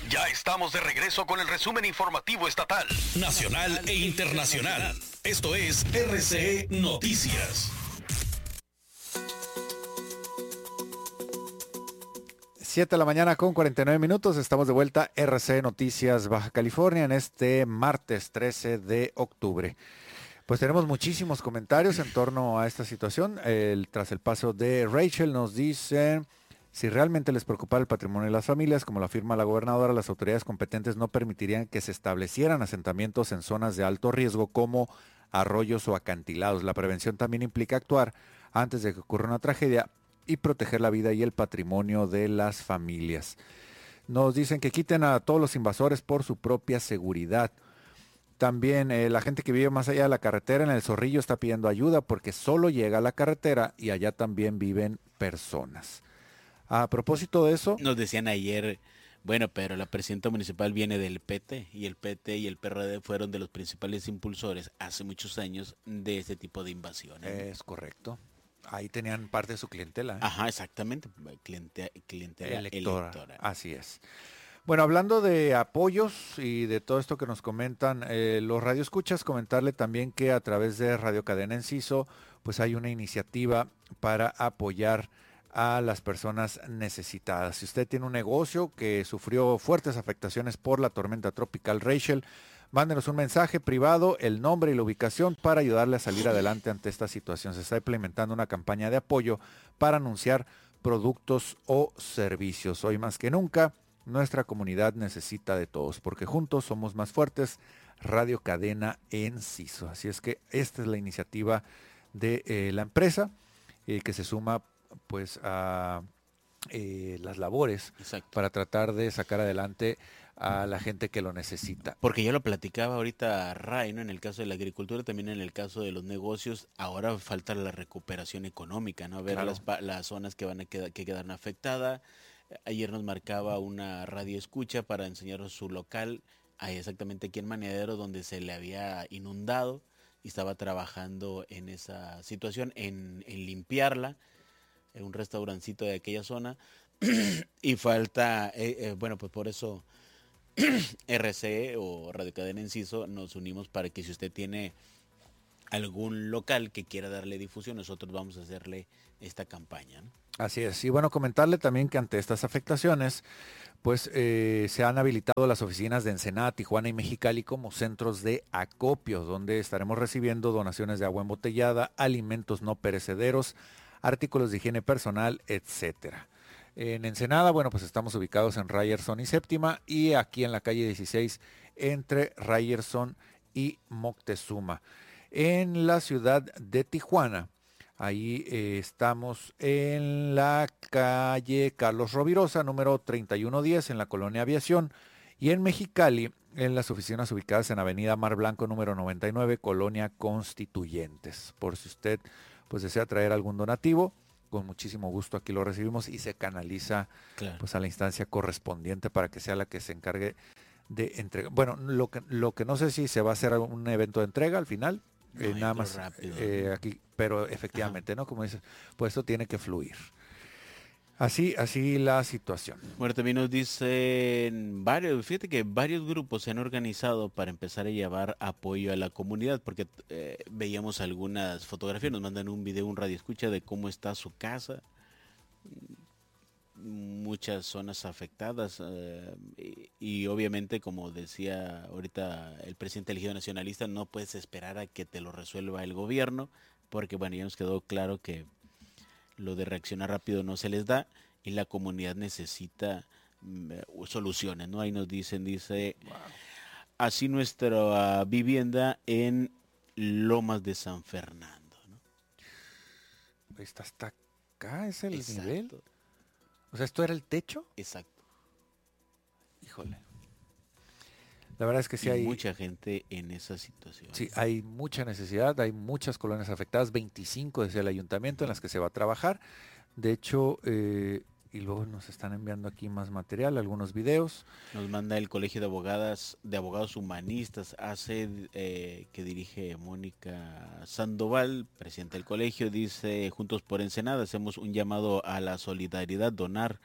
Ya estamos de regreso con el resumen informativo estatal, nacional e internacional. Esto es RCE Noticias. 7 de la mañana con 49 minutos. Estamos de vuelta RCE Noticias Baja California en este martes 13 de octubre. Pues tenemos muchísimos comentarios en torno a esta situación. Tras el paso de Rachel nos dice: si realmente les preocupara el patrimonio de las familias, como lo afirma la gobernadora, las autoridades competentes no permitirían que se establecieran asentamientos en zonas de alto riesgo como arroyos o acantilados. La prevención también implica actuar antes de que ocurra una tragedia y proteger la vida y el patrimonio de las familias. Nos dicen que quiten a todos los invasores por su propia seguridad. También la gente que vive más allá de la carretera en el Zorrillo está pidiendo ayuda porque solo llega a la carretera y allá también viven personas. A propósito de eso, nos decían ayer, bueno, pero la presidenta municipal viene del PT y el PT y el PRD fueron de los principales impulsores hace muchos años de este tipo de invasiones. Es correcto. Ahí tenían parte de su clientela. Ajá, exactamente. Clientela electoral. Así es. Bueno, hablando de apoyos y de todo esto que nos comentan los radioescuchas, comentarle también que a través de Radio Cadena Enciso, pues hay una iniciativa para apoyar a las personas necesitadas. Si usted tiene un negocio que sufrió fuertes afectaciones por la tormenta tropical Rachel, mándenos un mensaje privado, el nombre y la ubicación para ayudarle a salir adelante ante esta situación. Se está implementando una campaña de apoyo para anunciar productos o servicios. Hoy más que nunca, nuestra comunidad necesita de todos, porque juntos somos más fuertes. Radio Cadena Enciso. Así es que esta es la iniciativa de la empresa que se suma pues a las labores para tratar de sacar adelante a la gente que lo necesita. Porque ya lo platicaba ahorita Ray, ¿no? En el caso de la agricultura, también en el caso de los negocios, ahora falta la recuperación económica, ¿no? Ver claro, las zonas que van a que quedan afectadas. Ayer nos marcaba una radio escucha para enseñarnos su local, ahí exactamente aquí en Maniadero, donde se le había inundado y estaba trabajando en esa situación, en limpiarla, en un restaurancito de aquella zona. Y falta, bueno, pues por eso RCE o Radio Cadena Enciso nos unimos para que si usted tiene algún local que quiera darle difusión, nosotros vamos a hacerle esta campaña, ¿no? Así es. Y bueno, comentarle también que ante estas afectaciones, pues se han habilitado las oficinas de Ensenada, Tijuana y Mexicali como centros de acopio, donde estaremos recibiendo donaciones de agua embotellada, alimentos no perecederos, artículos de higiene personal, etcétera. En Ensenada, bueno, pues estamos ubicados en Ryerson y Séptima, y aquí en la calle 16 entre Ryerson y Moctezuma. En la ciudad de Tijuana, ahí estamos en la calle Carlos Rovirosa, número 3110, en la colonia Aviación. Y en Mexicali, en las oficinas ubicadas en Avenida Mar Blanco, número 99, colonia Constituyentes. Por si usted pues desea traer algún donativo, con muchísimo gusto aquí lo recibimos y se canaliza claro, pues a la instancia correspondiente para que sea la que se encargue de entregar. Bueno, lo que no sé si se va a hacer un evento de entrega al final, no, nada más rápido, aquí, pero efectivamente, ajá, ¿no? Como dices, pues esto tiene que fluir. Así la situación. Bueno, también nos dicen fíjate que varios grupos se han organizado para empezar a llevar apoyo a la comunidad, porque veíamos algunas fotografías, nos mandan un video, un radio escucha de cómo está su casa, muchas zonas afectadas y obviamente, como decía ahorita el presidente elegido nacionalista, no puedes esperar a que te lo resuelva el gobierno, porque bueno, ya nos quedó claro que lo de reaccionar rápido no se les da y la comunidad necesita soluciones, ¿no? Ahí nos dice, wow, así nuestra vivienda en Lomas de San Fernando, ¿no? Está hasta acá, es el exacto, nivel. O sea, ¿esto era el techo? Exacto. Híjole. La verdad es que sí hay mucha gente en esa situación. Sí, hay mucha necesidad, hay muchas colonias afectadas, 25 desde el ayuntamiento en las que se va a trabajar. De hecho, y luego nos están enviando aquí más material, algunos videos. Nos manda el Colegio de Abogados Humanistas, que dirige Mónica Sandoval, presidenta del colegio, dice: Juntos por Ensenada, hacemos un llamado a la solidaridad, donar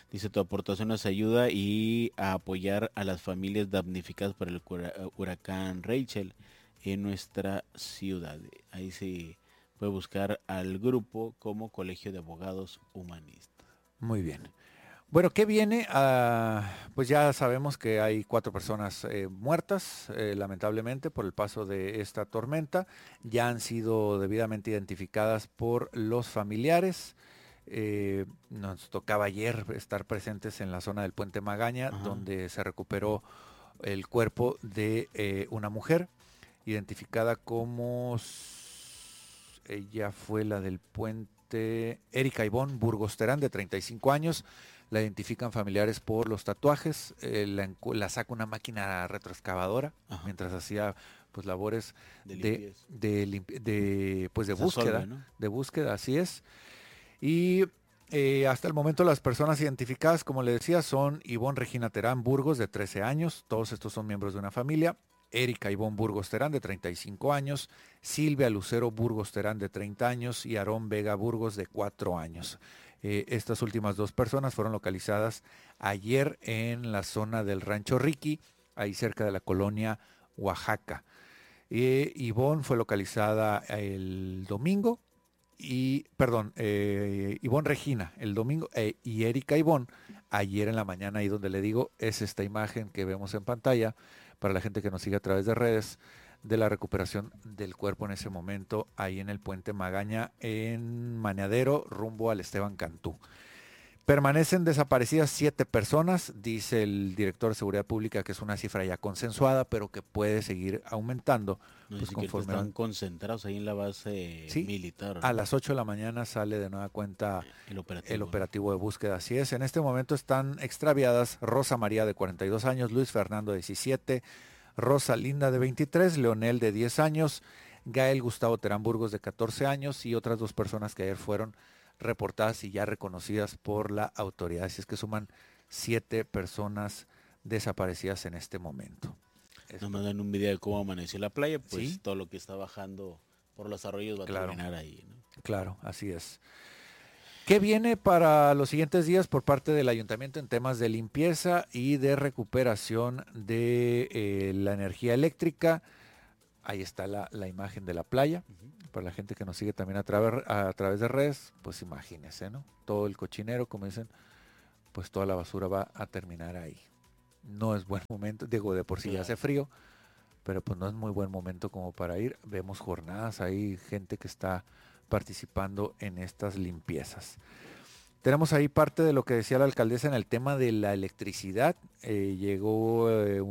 Dice, tu aportación nos ayuda y a apoyar a las familias damnificadas por el huracán Rachel en nuestra ciudad. Ahí se puede buscar al grupo como Colegio de Abogados Humanistas. Muy bien. Bueno, ¿qué viene? Pues ya sabemos que hay 4 personas muertas, lamentablemente, por el paso de esta tormenta. Ya han sido debidamente identificadas por los familiares. Nos tocaba ayer estar presentes en la zona del Puente Magaña, donde se recuperó el cuerpo de una mujer, identificada como... Ella fue la del puente, Erika Ivonne Burgos Terán, de 35 años. La identifican familiares por los tatuajes, la saca una máquina retroexcavadora mientras hacía pues labores de búsqueda, ¿no? De búsqueda, así es. Y hasta el momento las personas identificadas, como le decía, son Ivonne Regina Terán Burgos, de 13 años, todos estos son miembros de una familia. Erika Ivonne Burgos Terán, de 35 años, Silvia Lucero Burgos Terán, de 30 años, y Aarón Vega Burgos, de 4 años. Estas últimas 2 personas fueron localizadas ayer en la zona del Rancho Riqui, ahí cerca de la colonia Oaxaca. Ivonne fue localizada el domingo, Ivonne Regina el domingo, y Erika Ivonne ayer en la mañana, ahí donde le digo, es esta imagen que vemos en pantalla, para la gente que nos sigue a través de redes, de la recuperación del cuerpo en ese momento ahí en el Puente Magaña, en Maneadero, rumbo al Esteban Cantú. Permanecen desaparecidas 7 personas, dice el director de Seguridad Pública que es una cifra ya consensuada, pero que puede seguir aumentando. No, pues conforme que están concentrados ahí en la base militar, ¿no? A las 8 de la mañana sale de nueva cuenta el operativo de búsqueda, así es. En este momento están extraviadas Rosa María, de 42 años, Luis Fernando, de 17, Rosa Linda, de 23, Leonel, de 10 años, Gael Gustavo Terán Burgos, de 14 años, y otras 2 personas que ayer fueron reportadas y ya reconocidas por la autoridad. Así es que suman 7 personas desaparecidas en este momento. Nos mandan un video de cómo amaneció la playa, pues ¿sí? Todo lo que está bajando por los arroyos va a terminar ahí, ¿no? Claro, así es. ¿Qué viene para los siguientes días por parte del ayuntamiento en temas de limpieza y de recuperación de la energía eléctrica? Ahí está la imagen de la playa. Para la gente que nos sigue también a través de redes, pues imagínense, ¿no? Todo el cochinero, como dicen, pues toda la basura va a terminar ahí. No es buen momento, digo, de por sí ya hace frío, pero pues no es muy buen momento como para ir. Vemos jornadas, hay gente que está participando en estas limpiezas. Tenemos ahí parte de lo que decía la alcaldesa en el tema de la electricidad. Llegó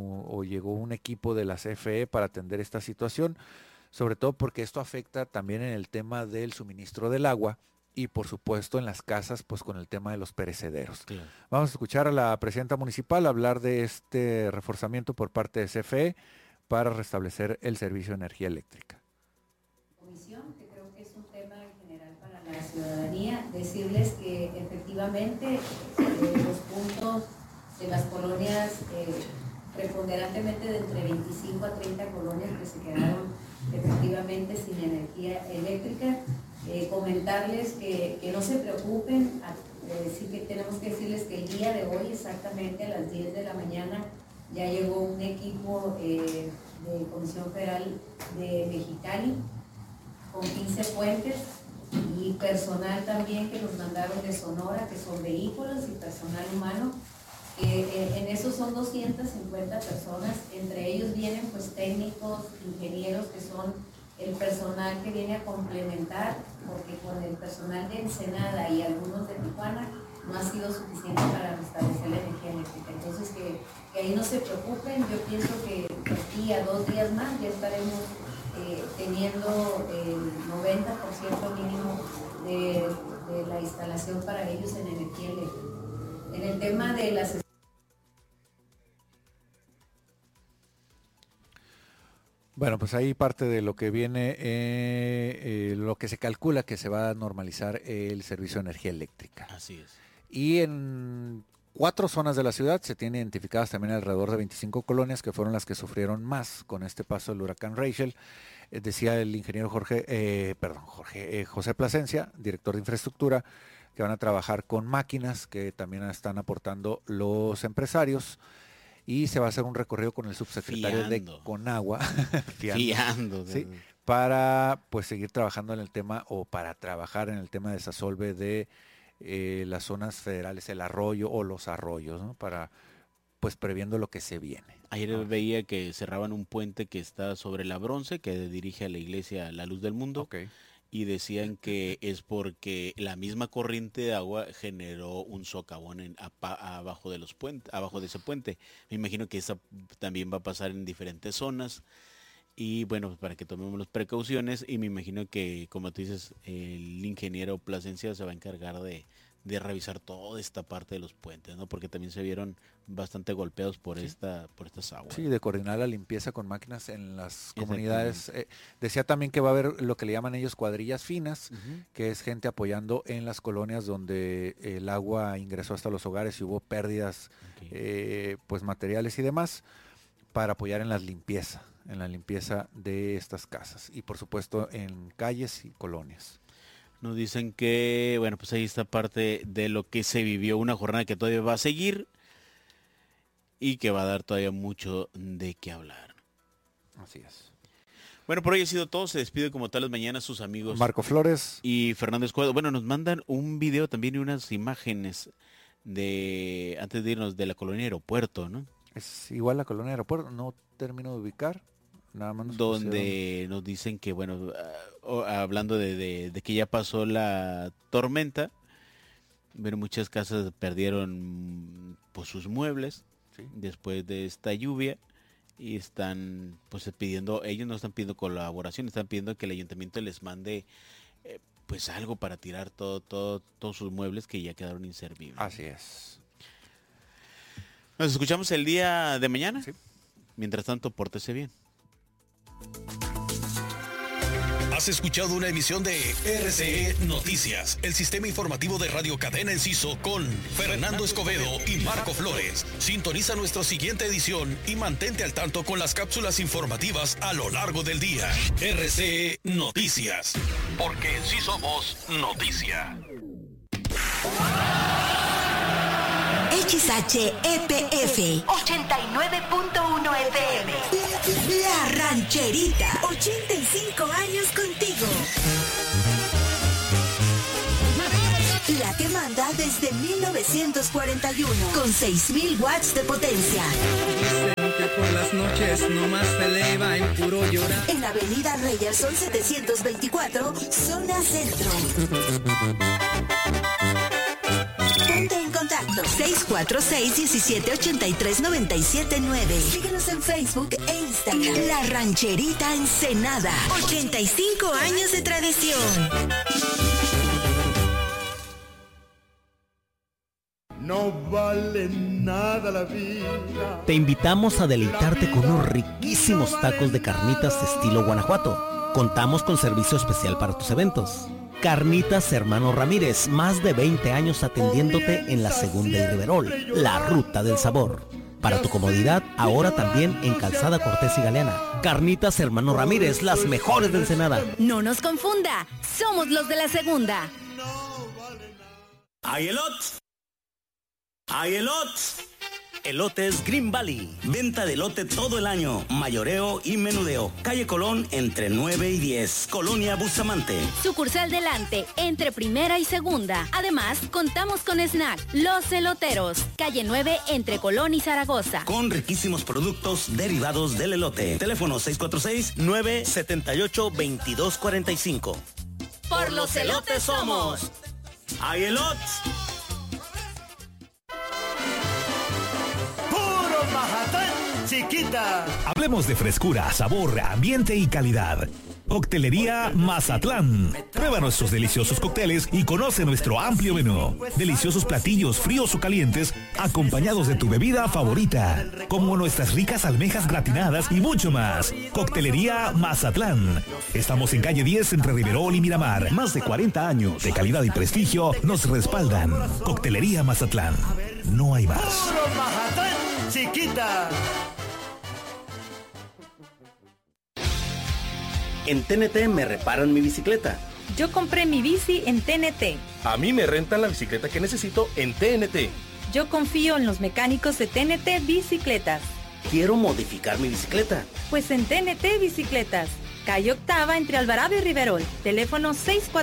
un equipo de la CFE para atender esta situación, sobre todo porque esto afecta también en el tema del suministro del agua y por supuesto en las casas, pues con el tema de los perecederos. Claro. Vamos a escuchar a la presidenta municipal hablar de este reforzamiento por parte de CFE para restablecer el servicio de energía eléctrica. Comisión, que creo que es un tema en general para la ciudadanía, decirles que efectivamente los puntos de las colonias, preponderantemente de entre 25 a 30 colonias que se quedaron efectivamente sin energía eléctrica, comentarles que no se preocupen, sí que tenemos que decirles que el día de hoy, exactamente a las 10 de la mañana, ya llegó un equipo de Comisión Federal de Mexicali con 15 puentes y personal también que nos mandaron de Sonora, que son vehículos y personal humano. En esos son 250 personas, entre ellos vienen pues técnicos, ingenieros, que son el personal que viene a complementar, porque con el personal de Ensenada y algunos de Tijuana no ha sido suficiente para restablecer la energía eléctrica. Entonces que ahí no se preocupen, yo pienso que aquí a 2 días más ya estaremos teniendo el 90% mínimo de la instalación para ellos en energía eléctrica. En el tema de las... Bueno, pues ahí parte de lo que viene, lo que se calcula que se va a normalizar el servicio de energía eléctrica. Así es. Y en 4 zonas de la ciudad se tienen identificadas también alrededor de 25 colonias que fueron las que sufrieron más con este paso del huracán Rachel. Decía el ingeniero José Plasencia, director de infraestructura, que van a trabajar con máquinas que también están aportando los empresarios. Y se va a hacer un recorrido con el subsecretario de Conagua, fiando, ¿sí? Para pues seguir trabajando en el tema, o para trabajar en el tema de desasolve de las zonas federales, el arroyo o los arroyos, ¿no? Para pues previendo lo que se viene. Ayer veía que cerraban un puente que está sobre la Bronce, que dirige a la iglesia La Luz del Mundo. Okay. Y decían que es porque la misma corriente de agua generó un socavón abajo de los puentes, abajo de ese puente. Me imagino que esa también va a pasar en diferentes zonas. Y bueno, para que tomemos las precauciones, y me imagino que, como tú dices, el ingeniero Plasencia se va a encargar de revisar toda esta parte de los puentes, ¿no? Porque también se vieron bastante golpeados por estas aguas. Sí, de coordinar la limpieza con máquinas en las comunidades. Decía también que va a haber lo que le llaman ellos cuadrillas finas, que es gente apoyando en las colonias donde el agua ingresó hasta los hogares y hubo pérdidas pues materiales y demás, para apoyar en la limpieza de estas casas y por supuesto en calles y colonias. Nos dicen que, bueno, pues ahí está parte de lo que se vivió, una jornada que todavía va a seguir y que va a dar todavía mucho de qué hablar. Así es. Bueno, por hoy ha sido todo. Se despide como tal las mañanas sus amigos Marco Flores y Fernando Escuadro. Bueno, nos mandan un video también y unas imágenes de, antes de irnos, de la colonia Aeropuerto, ¿no? Es igual la colonia Aeropuerto, no termino de ubicar. Nada más donde nos dicen que, bueno, hablando de que ya pasó la tormenta, bueno, muchas casas perdieron pues sus muebles, ¿sí?, después de esta lluvia, y están pues pidiendo, ellos no están pidiendo colaboración, están pidiendo que el ayuntamiento les mande pues algo para tirar todos sus muebles que ya quedaron inservibles. Así es. Nos escuchamos el día de mañana. Sí. Mientras tanto, pórtese bien. Has escuchado una emisión de RCE Noticias, el sistema informativo de Radio Cadena Enciso con Fernando Escobedo y Marco Flores. Sintoniza nuestra siguiente edición y mantente al tanto con las cápsulas informativas a lo largo del día. RCE Noticias, porque en sí somos noticia. XHEPF 89.1 FM. La Rancherita. 85 años contigo. La que manda desde 1941 con 6,000 watts de potencia. Dicen que por las noches nomás se eleva en puro llorar. En Avenida Reyerson 724, zona centro. Ponte en contacto 646-1783-979. Síguenos en Facebook e Instagram. La Rancherita Ensenada. 85 años de tradición. No vale nada la vida. Te invitamos a deleitarte con unos riquísimos tacos de carnitas estilo Guanajuato. Contamos con servicio especial para tus eventos. Carnitas Hermano Ramírez, más de 20 años atendiéndote en la Segunda y Riverol, la ruta del sabor. Para tu comodidad, ahora también en Calzada Cortés y Galeana. Carnitas Hermano Ramírez, las mejores de Ensenada. No nos confunda, somos los de la Segunda. ¡Hay elotes! ¡Hay elotes! Elotes Green Valley. Venta de elote todo el año. Mayoreo y menudeo. Calle Colón entre 9 y 10. Colonia Bustamante. Sucursal Delante, entre Primera y Segunda. Además, contamos con snack Los Eloteros. Calle 9, entre Colón y Zaragoza. Con riquísimos productos derivados del elote. Teléfono 646-978-2245. Por los elotes somos. ¡Hay elotes! Majatán Chiquita. Hablemos de frescura, sabor, ambiente y calidad. Coctelería Mazatlán. Prueba nuestros deliciosos cócteles y conoce nuestro amplio menú. Deliciosos platillos fríos o calientes acompañados de tu bebida favorita, como nuestras ricas almejas gratinadas y mucho más. Coctelería Mazatlán. Estamos en calle 10 entre Riverol y Miramar. Más de 40 años de calidad y prestigio nos respaldan. Coctelería Mazatlán. No hay más. Puro Majatán Chiquita. En TNT me reparan mi bicicleta. Yo compré mi bici en TNT. A mí me rentan la bicicleta que necesito en TNT. Yo confío en los mecánicos de TNT Bicicletas. Quiero modificar mi bicicleta. Pues en TNT Bicicletas. Calle Octava entre Alvarado y Riverol. Teléfono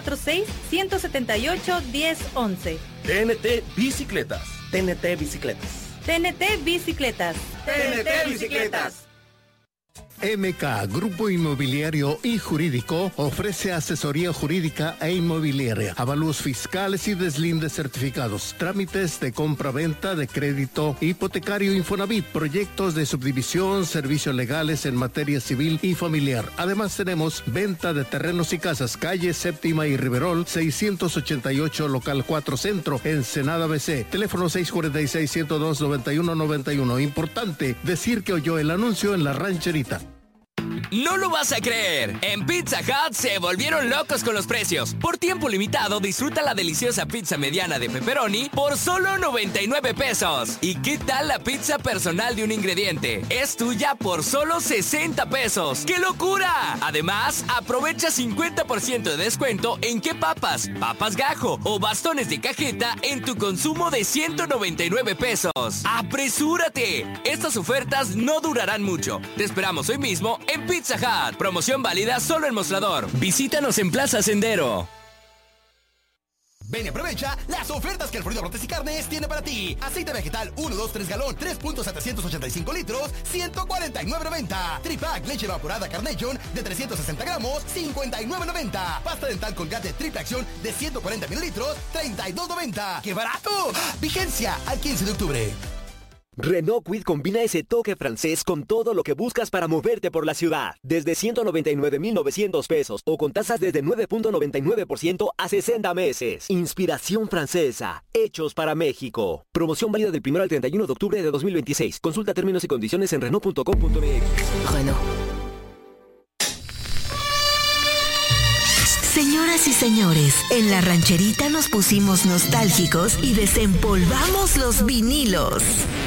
646-178-1011. TNT Bicicletas. TNT Bicicletas. TNT Bicicletas. TNT Bicicletas. MK, Grupo Inmobiliario y Jurídico, ofrece asesoría jurídica e inmobiliaria, avalúos fiscales y deslindes certificados, trámites de compra-venta de crédito, hipotecario Infonavit, proyectos de subdivisión, servicios legales en materia civil y familiar. Además tenemos venta de terrenos y casas, calle Séptima y Riverol, 688 local 4 Centro, Ensenada BC, teléfono 646-102-9191. Importante decir que oyó el anuncio en La Rancherita. No lo vas a creer. En Pizza Hut se volvieron locos con los precios. Por tiempo limitado, disfruta la deliciosa pizza mediana de pepperoni por solo 99 pesos. ¿Y qué tal la pizza personal de un ingrediente? Es tuya por solo 60 pesos. ¡Qué locura! Además, aprovecha 50% de descuento en qué papas, papas gajo o bastones de cajeta en tu consumo de 199 pesos. ¡Apresúrate! Estas ofertas no durarán mucho. Te esperamos hoy mismo en Pizza Hut. Promoción válida solo en Mostrador. Visítanos en Plaza Sendero. Ven y aprovecha las ofertas que Alfredo Brotes y Carnes tiene para ti. Aceite vegetal 1, 2, 3 galón, 3.785 litros, 149.90. Tripack leche evaporada Carnation de 360 gramos, 59.90. Pasta dental Colgate triple acción de 140 mililitros, 32.90. ¡Qué barato! Vigencia al 15 de octubre. Renault Kwid combina ese toque francés con todo lo que buscas para moverte por la ciudad. Desde 199,900 pesos o con tasas desde 9.99% a 60 meses. Inspiración francesa. Hechos para México. Promoción válida del 1 al 31 de octubre de 2026. Consulta términos y condiciones en Renault.com.mx. Renault. Señoras y señores, en La Rancherita nos pusimos nostálgicos y desempolvamos los vinilos.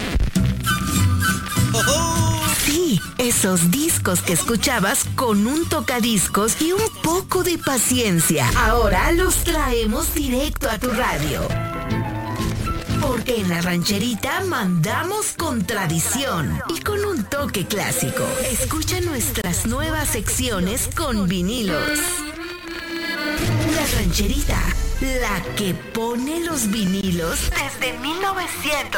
Sí, esos discos que escuchabas con un tocadiscos y un poco de paciencia. Ahora los traemos directo a tu radio. Porque en La Rancherita mandamos con tradición y con un toque clásico. Escucha nuestras nuevas secciones con vinilos. La Rancherita, la que pone los vinilos desde 1900.